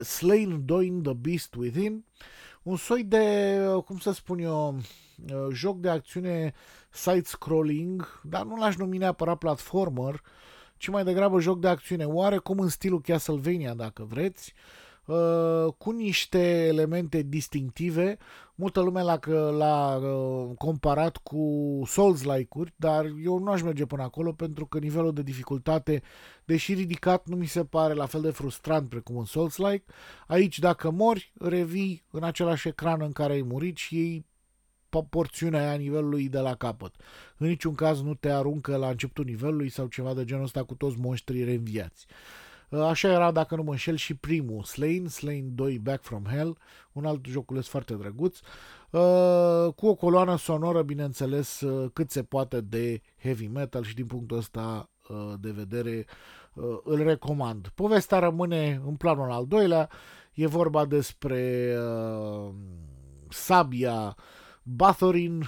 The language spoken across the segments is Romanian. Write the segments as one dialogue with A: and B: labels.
A: Slain 2 The Beast Within, un soi de, cum să spun eu, joc de acțiune side-scrolling, dar nu l-aș numi neapărat platformer, ci mai degrabă joc de acțiune, oarecum în stilul Castlevania, dacă vreți, cu niște elemente distinctive. Multă lume l-a comparat cu Souls-like-uri, dar eu nu aș merge până acolo pentru că nivelul de dificultate, deși ridicat, nu mi se pare la fel de frustrant precum în Souls-like. Aici, dacă mori, revii în același ecran în care ai murit și iei porțiunea aia nivelului de la capăt. În niciun caz nu te aruncă la începutul nivelului sau ceva de genul ăsta cu toți monștrii reînviați. Așa era, dacă nu mă înșel, și primul Slain 2 Back from Hell, un alt joculeț foarte drăguț, cu o coloană sonoră, bineînțeles, cât se poate de heavy metal și din punctul ăsta de vedere îl recomand. Povestea rămâne în planul al doilea, e vorba despre sabia Bathorin,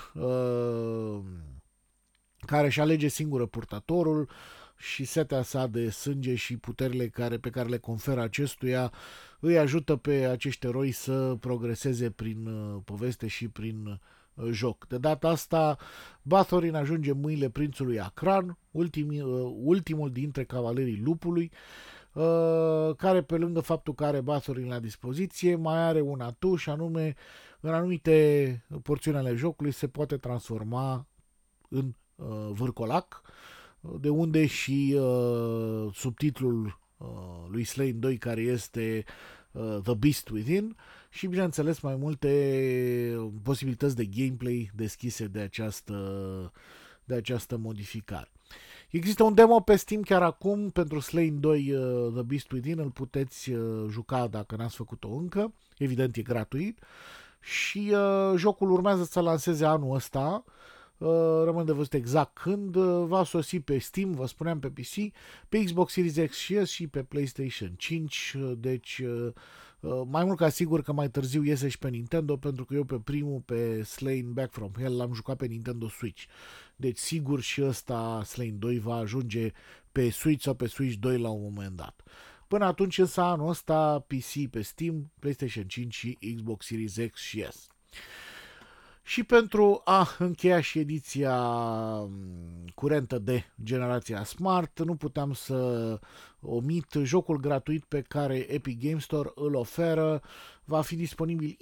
A: care își alege singură purtătorul și setea sa de sânge și puterile pe care le conferă acestuia îi ajută pe acești eroi să progreseze prin poveste și prin joc. De data asta, Bathorin ajunge în mâinile prințului Akran, ultimul dintre cavalerii lupului, care, pe lângă faptul că are Bathorin la dispoziție, mai are un atu, și anume, în anumite porțiuni ale jocului se poate transforma în vârcolac, de unde și subtitlul lui Slain 2, care este The Beast Within, și bineînțeles mai multe posibilități de gameplay deschise de această modificare. Există un demo pe Steam chiar acum pentru Slain 2 The Beast Within, îl puteți juca dacă n-ați făcut-o încă, evident e gratuit, și jocul urmează să lanseze anul ăsta. Rămân de văzut exact când. Va sosi pe Steam, vă spuneam, pe PC, pe Xbox Series X și S și pe PlayStation 5, deci mai mult ca sigur că mai târziu iese și pe Nintendo, pentru că eu pe primul, pe Slain Back from Hell, l-am jucat pe Nintendo Switch, deci sigur și ăsta, Slain 2, va ajunge pe Switch sau pe Switch 2 la un moment dat. Până atunci însă anul ăsta PC pe Steam, PlayStation 5 și Xbox Series X și S. Și pentru a încheia și ediția curentă de generația Smart, nu puteam să omit jocul gratuit pe care Epic Games Store îl oferă. Va fi disponibil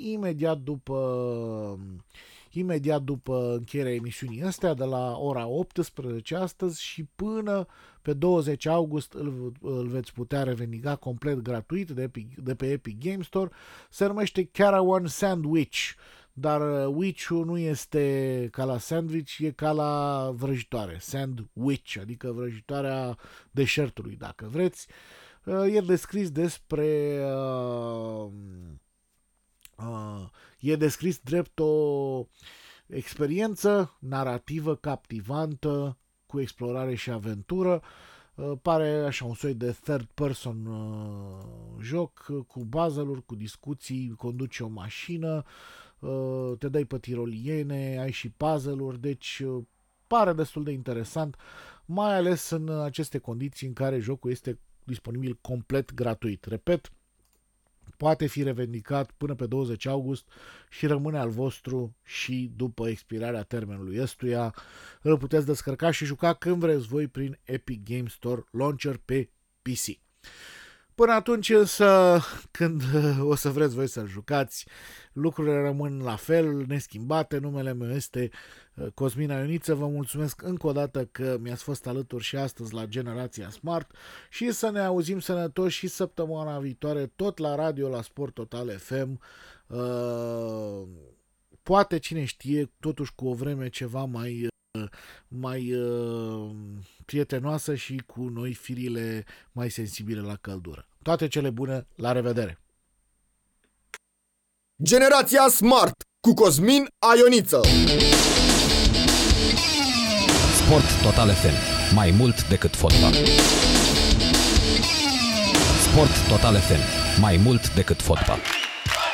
A: imediat după încheierea emisiunii astea, de la ora 18 astăzi și până pe 20 august îl veți putea revendica complet gratuit de pe Epic Games Store. Se numește Caravan Sandwich, dar witch-ul nu este ca la sandwich, e ca la vrăjitoare, sandwich, adică vrăjitoarea deșertului, dacă vreți. E descris drept o experiență narrativă captivantă cu explorare și aventură. Pare așa un soi de third person joc cu puzzle-uri, cu discuții, conduci o mașină, te dai pe tiroliene, ai și puzzle-uri, deci pare destul de interesant, mai ales în aceste condiții în care jocul este disponibil complet gratuit. Repet, poate fi revendicat până pe 20 august și rămâne al vostru și după expirarea termenului ăstuia. Îl puteți descărca și juca când vreți voi prin Epic Games Store Launcher pe PC. Până atunci însă, când o să vreți voi să-l jucați, lucrurile rămân la fel, neschimbate. Numele meu este Cosmin Ioniță. Vă mulțumesc încă o dată că mi-ați fost alături și astăzi la Generația Smart și să ne auzim sănătoși și săptămâna viitoare tot la radio, la Sport Total FM. Poate, cine știe, totuși cu o vreme ceva mai prietenoasă și cu noi firile mai sensibile la căldură. Toate cele bune, la revedere!
B: Generația Smart cu Cosmin Ioniță.
C: Sport Total FM. Mai mult decât fotbal. Sport Total FM. Mai mult decât fotbal.